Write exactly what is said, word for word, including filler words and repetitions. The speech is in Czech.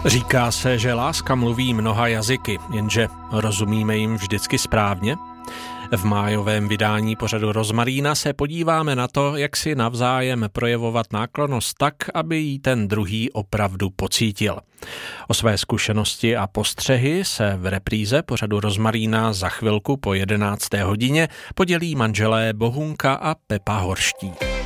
Říká se, že láska mluví mnoha jazyky, jenže rozumíme jim vždycky správně? V májovém vydání pořadu Rozmarína se podíváme na to, jak si navzájem projevovat náklonnost tak, aby ji ten druhý opravdu pocítil. O své zkušenosti a postřehy se v repríze pořadu Rozmarína za chvilku po jedenácté hodině podělí manželé Bohunka a Pepa Horští.